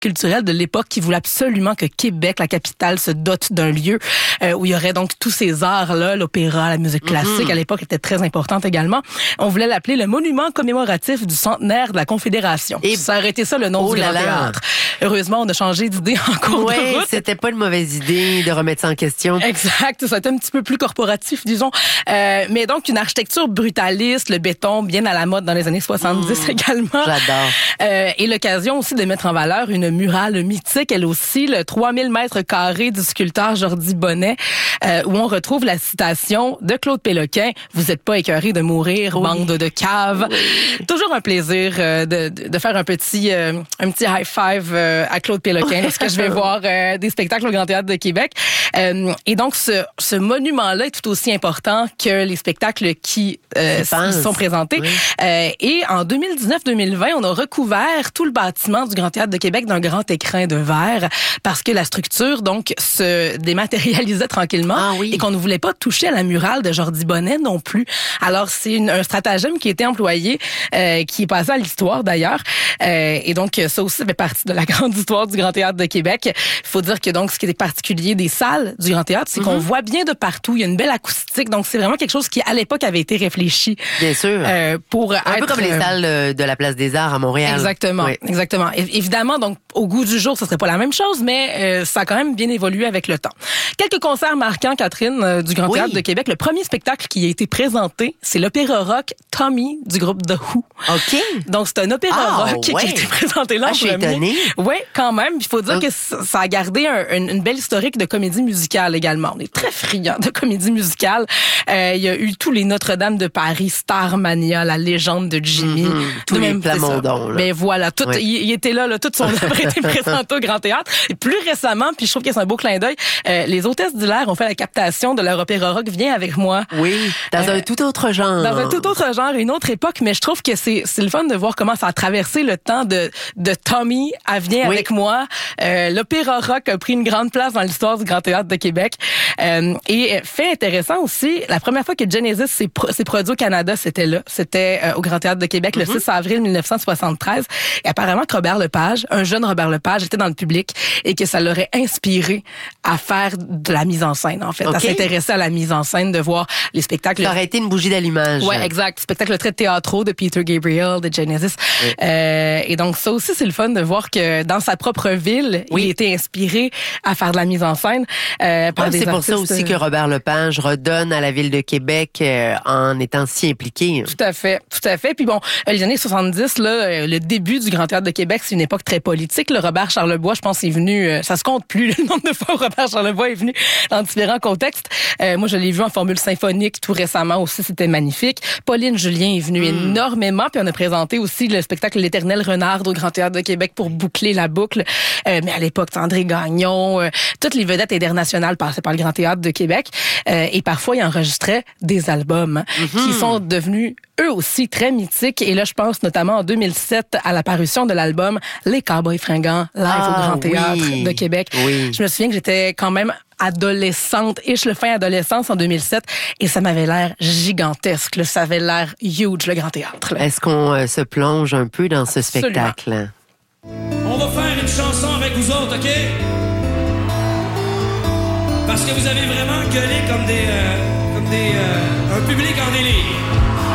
culturelle de l'époque qui voulait absolument que Québec, la capitale, se dote d'un lieu où il y aurait donc tous ces arts-là, l'opéra, la musique classique, à l'époque, était très importante également. On voulait l'appeler le monument commémoratif du centenaire de la Confédération. Et ça aurait été ça le nom du Grand Théâtre. Heureusement, on a changé d'idée en cours de route. C'était pas une mauvaise idée de remettre ça en question. Exact, ça a été un petit peu plus corporatif, disons. Mais donc, une architecture brutaliste, le béton bien à la mode dans les années 70 également. J'adore. Et l'occasion aussi de mettre en valeur une murale mythique, elle aussi, le 3000 mètres carrés du sculpteur Jordi Bonnet, où on retrouve la citation de Claude Péloquin, « Vous êtes pas écœurés de mourir, bande de caves ». Toujours un plaisir de faire un petit high five à Claude Péloquin lorsque je vais voir des spectacles au Grand Théâtre de Québec. Et donc, ce monument-là est tout aussi important que les spectacles qui sont présentés. Et en 2019-2020, on a recouvert tout le bâtiment du Grand Théâtre de Québec d'un grand écrin de verre parce que la structure, donc, se dématérialisait tranquillement et qu'on ne voulait pas toucher à la murale de Jordi Bonnet non plus. Alors, c'est un stratagème qui a été employé, qui est passé à l'histoire d'ailleurs. Et donc, ça aussi fait partie de la grande histoire du Grand Théâtre de Québec. Il faut dire que donc, ce qui est particulier des salles du Grand Théâtre, c'est qu'on voit bien de partout. Il y a une belle acoustique. Donc, c'est vraiment quelque chose qui, à l'époque, avait été réfléchi. Bien sûr. Pour un peu comme les salles de la Place des Arts à Montréal. Exactement. Exactement. Évidemment, donc, au goût du jour, ce serait pas la même chose, mais ça a quand même bien évolué avec le temps. Quelques concerts marquants, Catherine, du Grand Théâtre de Québec. Le premier spectacle qui a été présenté, c'est l'opéra rock Tommy du groupe The Who. OK. Donc, c'est un opéra rock qui a été présenté là en premier. Je suis étonnée. Oui, quand même. Il faut dire que ça a gardé une belle historique de comédie musicale également. On est très friands de comédie musicale. Il y a eu tous les Notre-Dame de Paris, Starmania, La Légende de Jimmy. Tous les Plamondon. Mais voilà, tout, il était là, toute son œuvre a été présentée au Grand Théâtre. Et plus récemment, puis je trouve que c'est un beau clin d'œil, les Hôtesses d'Hilaire ont fait la captation de leur opéra rock Viens avec moi. Oui, dans un tout autre genre. Dans un tout autre genre, une autre époque, mais je trouve que c'est le fun de voir comment ça a traversé le temps de Tommy à Viens avec moi. L'opéra rock a pris une grande place dans l'histoire du Grand Théâtre de Québec. Et fait intéressant aussi, la première fois que Genesis s'est produit au Canada, c'était là. C'était au Grand Théâtre de Québec le 6 avril 1973. Et apparemment que Robert Lepage, un jeune Robert Lepage, était dans le public et que ça l'aurait inspiré à faire de la mise en scène, en fait. À s'intéresser à la mise en scène, de voir les spectacles. Ça aurait été une bougie d'allumage. Ouais, exact. Spectacle très théâtraux de Peter Gabriel, de Genesis. Et donc, ça aussi, c'est le fun de voir que dans sa propre ville, il était inspiré à faire de la mise en scène par des artistes. C'est pour ça aussi que Robert Lepage redonne à la ville de Québec en étant si impliqué. Tout à fait, tout à fait. Puis bon, les années 70, là, le début du Grand Théâtre de Québec, c'est une époque très politique. Le Robert Charlebois, je pense, est venu, ça se compte plus le nombre de fois où Robert Charlebois est venu dans différents contextes. Moi, je l'ai vu en formule symphonique tout récemment aussi, c'était magnifique. Pauline Julien est venue énormément, puis on a présenté aussi le spectacle L'Éternel Renard au Grand Théâtre de Québec pour boucler la boucle. Mais à l'époque, André Gagnon, toutes les vedettes internationales passaient par le Grand Théâtre de Québec. Et parfois, ils enregistraient des albums qui sont devenus eux aussi très mythiques. Et là, je pense notamment en 2007 à la parution de l'album Les Cowboys Fringants live au Grand Théâtre de Québec. Je me souviens que j'étais quand même adolescente, le fin adolescence en 2007, et ça m'avait l'air gigantesque. Là, ça avait l'air huge, le Grand Théâtre. Est-ce qu'on se plonge un peu dans ce spectacle? On va faire une chanson avec vous autres, OK? Parce que vous avez vraiment gueulé comme un public en délire.